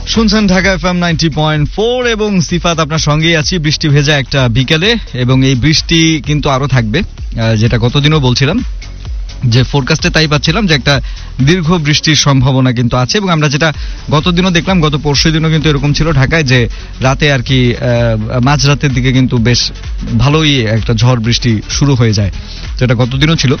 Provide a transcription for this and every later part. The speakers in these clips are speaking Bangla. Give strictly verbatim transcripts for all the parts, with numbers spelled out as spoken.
শুনছেন Dhaka FM ninety point four এবং সিফাত আপনার সঙ্গেই আছি বৃষ্টি ভেজা একটা বিকেলে। এবং এই বৃষ্টি কিন্তু আরো থাকবে, যেটা গতদিনও বলছিলাম যে ফোরকাস্টে তাই পাচ্ছিলাম যে একটা দীর্ঘ বৃষ্টির সম্ভাবনা কিন্তু আছে। এবং আমরা যেটা গতদিনও দেখলাম, গত পরশু দিনও কিন্তু এরকম ছিল ঢাকায়, যে রাতে আর কি মাঝরাতের দিকে কিন্তু বেশ ভালোই একটা ঝড় বৃষ্টি শুরু হয়ে যায়, যেটা গতদিনও ছিল।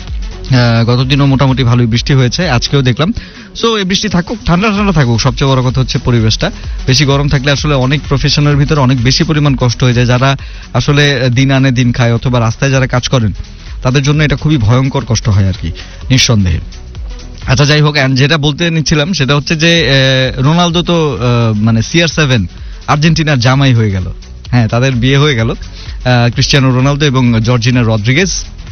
গতদিনও মোটামুটি ভালোই বৃষ্টি হয়েছে, আজকেও দেখলাম। সো এই বৃষ্টি থাকুক, ঠান্ডা ঠান্ডা থাকুক। সবচেয়ে বড় কথা হচ্ছে পরিবেশটা, বেশি গরম থাকলে আসলে অনেক প্রফেশনের ভিতরে অনেক বেশি পরিমাণ কষ্ট হয়ে যায়। যারা আসলে দিন আনে দিন খায় অথবা রাস্তায় যারা কাজ করেন তাদের জন্য এটা খুবই ভয়ঙ্কর কষ্ট হয় আর কি, নিঃসন্দেহে। আচ্ছা যাই হোক, যেটা বলতে নিচ্ছিলাম সেটা হচ্ছে যে রোনালদো তো মানে সিআর সেভেন আর্জেন্টিনার জামাই হয়ে গেল। হ্যাঁ, তাদের বিয়ে হয়ে গেল, ক্রিস্টিয়ানো রোনালদো এবং জর্জিনা রদ্রিগেজ।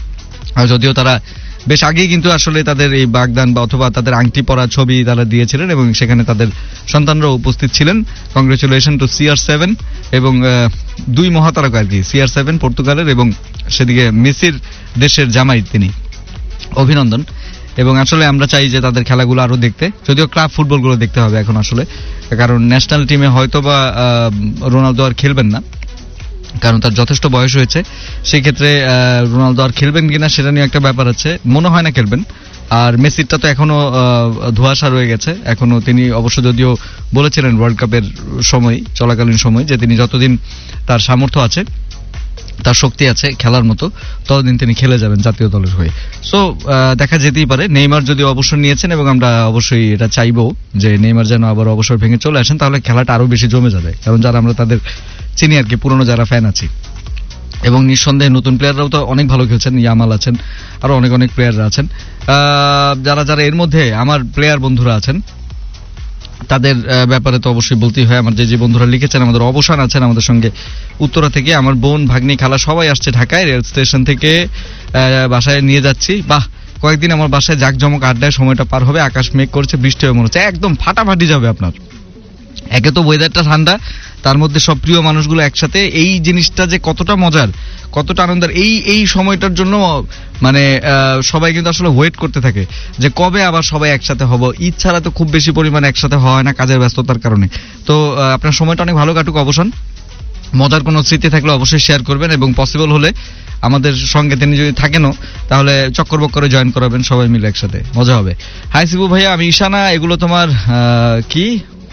যদিও তারা বেশ আগেই কিন্তু আসলে তাদের এই বাগদান বা অথবা তাদের আংটি পরা ছবি তারা দিয়েছিলেন এবং সেখানে তাদের সন্তানরাও উপস্থিত ছিলেন। কংগ্রেচুলেশন টু সিআর সেভেন এবং দুই মহাতারকা আর কি, সিআর সেভেন পর্তুগালের এবং সেদিকে মেসির দেশের জামাই তিনি। অভিনন্দন। এবং আসলে আমরা চাই যে তাদের খেলাগুলো আরো দেখতে, যদিও ক্লাব ফুটবলগুলো দেখতে হবে এখন আসলে, কারণ ন্যাশনাল টিমে হয়তো বা রোনালদো আর খেলবেন না, কারণ তার যথেষ্ট বয়স হয়েছে। সেই ক্ষেত্রে রোনালদো আর খেলবেন কিনা সেটা নিয়ে একটা ব্যাপার আছে, মনে হয় না খেলবেন। আর মেসিরটা তো এখনো ধোঁয়াশা রয়ে গেছে, এখনো তিনি অবশ্য যদিও বলেছিলেন ওয়ার্ল্ড কাপের সময় চলাকালীন সময় যে তিনি যতদিন তার সামর্থ্য আছে, তার শক্তি আছে খেলার মতো, ততদিন তিনি খেলে যাবেন জাতীয় দলের হয়ে। সো দেখা যেতেই পারে। নেইমার যদি অবসর নিয়েছেন এবং আমরা অবশ্যই এটা চাইবো যে নেইমার যেন আবার অবসর ভেঙে চলে আসেন, তাহলে খেলাটা আরো বেশি জমে যাবে। কারণ যারা আমরা তাদের চিনি আর কি, পুরনো যারা ফ্যান আছি, এবং নিঃসন্দেহে নতুন প্লেয়াররাও তো অনেক ভালো খেলছেন, ইয়ামাল আছেন, আরো অনেক অনেক প্লেয়াররা আছেন। যারা যারা এর মধ্যে আমার প্লেয়ার বন্ধুরা আছেন তাদের ব্যাপারে তো অবশ্যই বলতেই হয়। আমার যে যে বন্ধুরা লিখেছেন, আমাদের অবসান আছেন আমাদের সঙ্গে উত্তরা থেকে, আমার বোন ভাগ্নি খালা সবাই আসছে ঢাকায়, রেল স্টেশন থেকে বাসায় নিয়ে যাচ্ছি। বাহ, কয়েকদিন আমার বাসায় জাঁকজমক আড্ডায় সময়টা পার হবে। আকাশ মেঘ করছে, বৃষ্টি হয়ে মনে হচ্ছে একদম ফাটাফাটি যাবে আপনার। একে তো ওয়েদারটা ঠান্ডা, তার মধ্যে সব প্রিয় মানুষগুলো একসাথে, এই জিনিসটা যে কতটা মজার, কতটা আনন্দের। এই এই সময়টার জন্য মানে সবাই কিন্তু আসলে ওয়েট করতে থাকে যে কবে আবার সবাই একসাথে হব। ঈদ ছাড়া তো খুব বেশি পরিমাণে একসাথে হয় না কাজের ব্যস্ততার কারণে। তো আপনার সময়টা অনেক ভালো কাটুক। অবসান মজার কোনো স্মৃতি থাকলে অবশ্যই শেয়ার করবেন, এবং পসিবল হলে আমাদের সঙ্গে তিনি যদি থাকেনও তাহলে চক্কর বক্করে জয়েন করাবেন, সবাই মিলে একসাথে মজা হবে। হাই শিবু ভাইয়া, আমি ঈশানা, এগুলো তোমার কি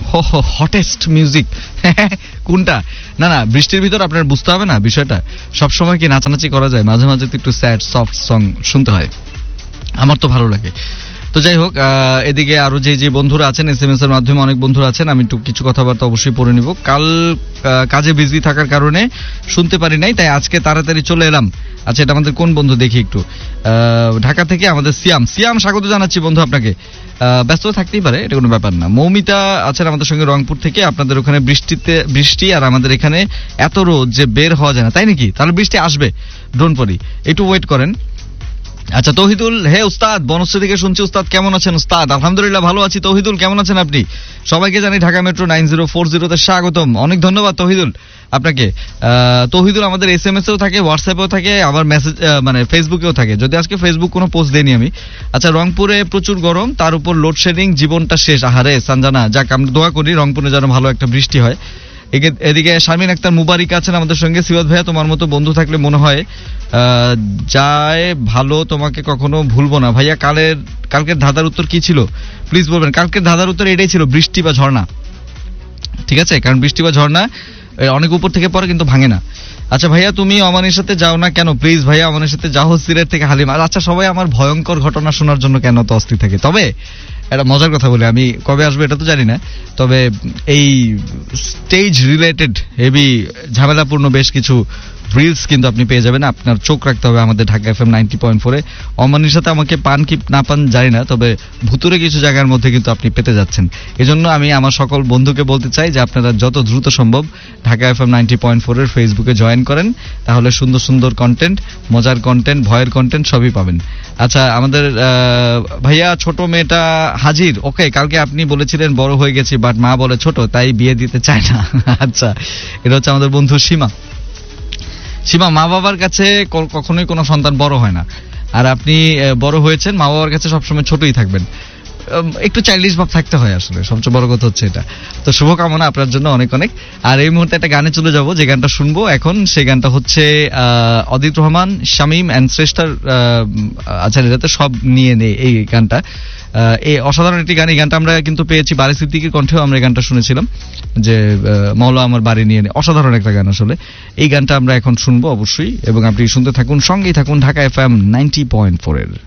হটেস্ট মিউজিক কোনটা? না না, বৃষ্টির ভিতর আপনার বুঝতে হবে না বিষয়টা। সবসময় কি নাচানাচি করা যায়? মাঝে মাঝে তো একটু স্যাড সফট সং শুনতে হয়, আমার তো ভালো লাগে। তো যাই হোক, এদিকে আরো যে যে বন্ধুরা আছেন এস এম এস এর মাধ্যমে অনেক বন্ধুরা আছেন, আমি একটু কিছু কথাবার্তা অবশ্যই পড়ে নিব। কাল কাজে বিজি থাকার কারণে শুনতে পারি নাই, তাই আজকে তাড়াতাড়ি চলে এলাম। আচ্ছা, এটা আমাদের কোন বন্ধু দেখি একটু, ঢাকা থেকে আমাদের সিয়াম। সিয়াম, স্বাগত জানাচ্ছি বন্ধু আপনাকে। ব্যস্ত থাকতেই পারে, এটা কোনো ব্যাপার না। মৌমিতা আছেন আমাদের সঙ্গে রংপুর থেকে। আপনাদের ওখানে বৃষ্টিতে বৃষ্টি আর আমাদের এখানে এত রোদ যে বের হওয়া যায় না, তাই নাকি? তাহলে বৃষ্টি আসবে, ডোন্ট ওয়ারি, একটু ওয়েট করেন। আচ্ছা, তৌহিদুল, হে উস্তাদ, বনশ্রী থেকে শুনছি। উস্তাদ কেমন আছেন? উস্তাদ আলহামদুলিল্লাহ ভালো আছি। তৌহিদুল কেমন আছেন আপনি? সবাইকে জানি Dhaka metro nine zero four জিরোতে স্বাগতম। অনেক ধন্যবাদ তৌহিদুল আপনাকে। তৌহিদুল আমাদের এস এম এস এও থাকে, হোয়াটসঅ্যাপেও থাকে, আবার মেসেজ মানে ফেসবুকেও থাকে, যদি আজকে ফেসবুক কোনো পোস্ট দেয়নি আমি। আচ্ছা, রংপুরে প্রচুর গরম, তার উপর লোডশেডিং, জীবনটা শেষ। আহারে সানজানা, যাক আমরা দোয়া করি রংপুরে যেন ভালো একটা বৃষ্টি হয়। এদিকে শারমিন আক্তার মুবারিক আছেন আমাদের সঙ্গে। সিওয়াদ ভাইয়া, তোমার মতো বন্ধু থাকলে মনে হয় যায় ভালো, তোমাকে কখনো ভুলবো না। ভাইয়া, কালের কালকের ধাঁধার উত্তর কি ছিল প্লিজ বলবেন? কালকের ধাঁধার উত্তর এটাই ছিল, বৃষ্টি বা ঝর্ণা। ঠিক আছে, কারণ বৃষ্টি বা ঝর্ণা অনেক উপর থেকে পড়ে কিন্তু ভাঙে না। আচ্ছা ভাইয়া, তুমি অমানের সাথে যাও না কেন? প্লিজ ভাইয়া, অমানের সাথে যাও, সিলেট থেকে হালিমা। আচ্ছা, সবাই আমার ভয়ঙ্কর ঘটনা শোনার জন্য কেন তো অস্থির থাকে। তবে একটা মজার কথা বলি, আমি কবে আসবো এটা তো জানি না, তবে এই স্টেজ রিলেটেড হেভি ঝামেলাপূর্ণ বেশ কিছু রিলস কিন্তু আপনি পেয়ে যাবেন। আপনার চোখ রাখতে হবে আমাদের ঢাকা এফএম নাইনটি পয়েন্ট ফোরে। অমানির সাথে আমাকে পান কি না পান জানি না, তবে ভুতুরে কিছু জায়গার মধ্যে কিন্তু আপনি পেতে যাচ্ছেন। এজন্য আমি আমার সকল বন্ধুকে বলতে চাই যে আপনারা যত দ্রুত সম্ভব Dhaka FM ninety point four এর ফেসবুকে জয়েন করেন, তাহলে সুন্দর সুন্দর কন্টেন্ট, মজার কন্টেন্ট, ভয়ের কন্টেন্ট সবই পাবেন। আচ্ছা, আমাদের ভাইয়া ছোট মেয়েটা হাজির। ওকে, কালকে আপনি বলেছিলেন বড় হয়ে গেছি, বাট মা বলে ছোট, তাই বিয়ে দিতে চায় না। আচ্ছা, এটা হচ্ছে আমাদের বন্ধু সীমা। সীমা, মা বাবার কাছে কখনোই কোনো সন্তান বড় হয় না, আর আপনি বড় হয়েছেন, মা বাবার কাছে সবসময় ছোটই থাকবেন। একটু চাইল্ডিশ ভাব থাকতে হয় আসলে, সবচেয়ে বড় কথা হচ্ছে এটা। তো শুভকামনা আপনার জন্য অনেক অনেক। আর এই মুহূর্তে একটা গানে চলে যাব, যে গানটা শুনবো এখন, সেই গানটা হচ্ছে অদিত রহমান, শামীম অ্যান্ড শ্রেষ্ঠার, আচ্ছা এটাতে সব নিয়ে নেই এই গানটা, এই অসাধারণ একটি গান। এই গানটা আমরা কিন্তু পেয়েছি বারি সিদ্দিকীর কণ্ঠেও, আমরা এই গানটা শুনেছিলাম, যে মওলা আমার বাড়ি নিয়ে নে, অসাধারণ একটা গান আসলে। এই গানটা আমরা এখন শুনবো অবশ্যই, এবং আপনি শুনতে থাকুন, সঙ্গেই থাকুন Dhaka F M ninety point four এর।